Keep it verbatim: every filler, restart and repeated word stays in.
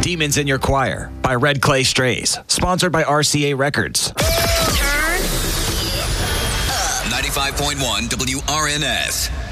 Demons in Your Choir by Red Clay Strays. Sponsored by R C A Records. ninety-five point one W R N S.